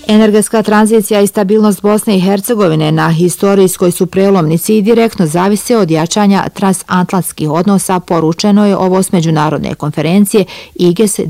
Energetska tranzicija i stabilnost Bosne i Hercegovine na historijskoj su prelomnici i direktno zavise od jačanja transatlantskih odnosa, poručeno je ovo s međunarodne konferencije IGES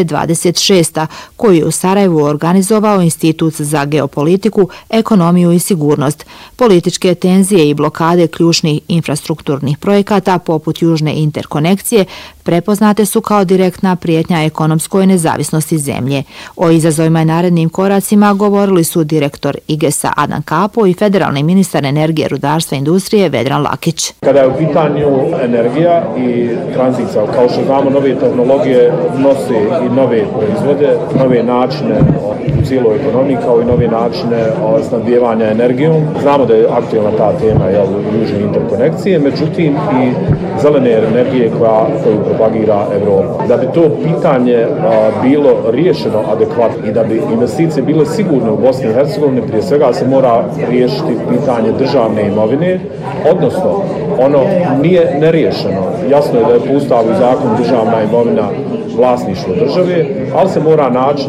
2026, koju je u Sarajevu organizovao Institut za geopolitiku, ekonomiju i sigurnost. Političke tenzije i blokade ključnih infrastrukturnih projekata poput južne interkonekcije prepoznate su kao direktna prijetnja ekonomskoj nezavisnosti zemlje. O izazovima i narednim koracima govorili su direktor IGES-a Adam Kapo i federalni ministar energije, rudarstva i industrije Vedran Lakić. Kada je u pitanju energija i tranzicija, kao što znamo, nove tehnologije nose i nove proizvode, nove načine u cijeloj ekonomiji, kao i nove načine snabdijevanja energijom. Znamo da je aktualna ta tema južne interkonekcije, međutim i zelene energije koju propagira Evropa. Da bi to pitanje bilo riješeno adekvatno i da bi investicije bile sigurne u Bosni i Hercegovini, prije svega se mora riješiti pitanje državne imovine, odnosno ono nije neriješeno. Jasno je da je po Ustavu i zakonu državna imovina vlasništvo države, ali se mora naći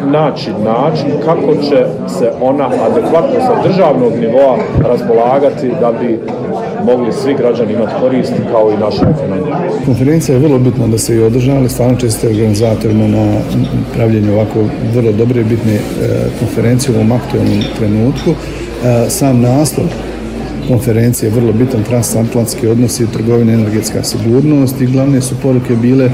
način kako će se ona adekvatno sa državnog nivoa raspolagati da bi mogli svi građani imati koristi kao i naša ekonomija. Konferencija je vrlo bitna da se i održava, ali stvarno čestite organizatorima na pravljenju ovako vrlo dobre i bitne konferencije u ovom aktualnom trenutku. Sam naslov konferencije je vrlo bitan, transatlantski odnosi, trgovina, energetska sigurnost i glavne su poruke bile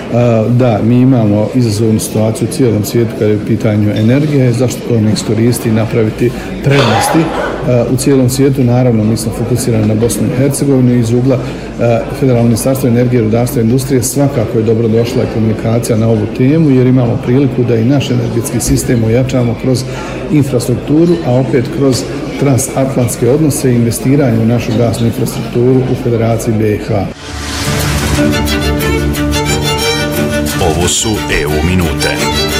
da mi imamo izazovnu situaciju u cijelom svijetu kada je u pitanju energije, zašto to ne iskoristiti i napraviti prednosti u cijelom svijetu. Naravno, mi smo fokusirani na Bosnu i Hercegovinu iz ugla Federalnog ministarstva energije, rudarstva i industrije. Svakako je dobro došla komunikacija na ovu temu jer imamo priliku da i naš energetski sistem ojačamo kroz infrastrukturu, a opet kroz transatlantske odnose i investiranje u našu gasnu infrastrukturu u Federaciji BiH. Ovo su EU minute.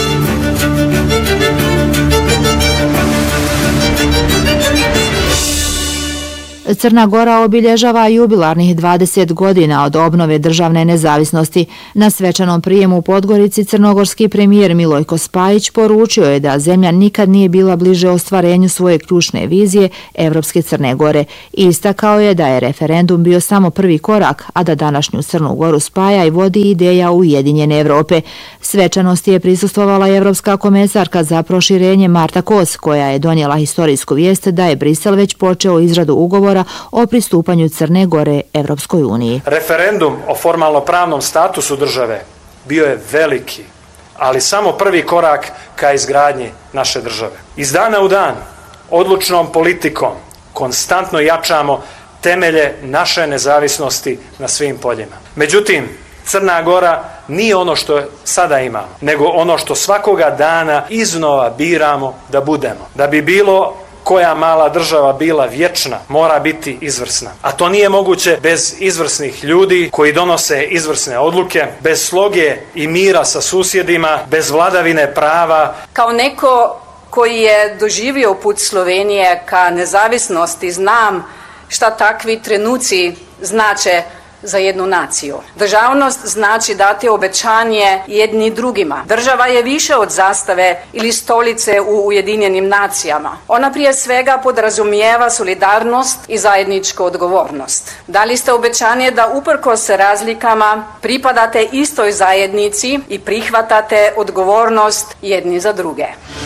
Crna Gora obilježava jubilarnih 20 godina od obnove državne nezavisnosti. Na svečanom prijemu u Podgorici crnogorski premijer Milojko Spajić poručio je da zemlja nikad nije bila bliže ostvarenju svoje ključne vizije Evropske Crne Gore. Istakao je da je referendum bio samo prvi korak, a da današnju Crnu Goru spaja i vodi ideja Ujedinjene Evrope. Svečanosti je prisustvovala i Evropska komesarka za proširenje Marta Kos, koja je donijela historijsku vijest da je Brisel već počeo izradu ugovora o pristupanju Crne Gore Evropskoj uniji. Referendum o formalno-pravnom statusu države bio je veliki, ali samo prvi korak ka izgradnji naše države. Iz dana u dan, odlučnom politikom, konstantno jačamo temelje naše nezavisnosti na svim poljima. Međutim, Crna Gora nije ono što sada imamo, nego ono što svakoga dana iznova biramo da budemo. Da bi bilo koja mala država bila vječna, mora biti izvrsna. A to nije moguće bez izvrsnih ljudi koji donose izvrsne odluke, bez sloge i mira sa susjedima, bez vladavine prava. Kao neko koji je doživio put Slovenije ka nezavisnosti, znam šta takvi trenuci znače za jednu naciju. Državnost znači dati obećanje jedni drugima. Država je više od zastave ili stolice u Ujedinjenim nacijama. Ona prije svega podrazumijeva solidarnost i zajedničku odgovornost. Dali ste obećanje da uprkos razlikama pripadate istoj zajednici i prihvatate odgovornost jedni za druge.